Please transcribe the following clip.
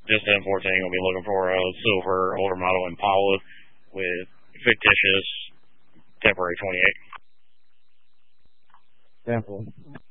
Just 1014 will be looking for a silver older model Impala with fictitious temporary 28. 10-4.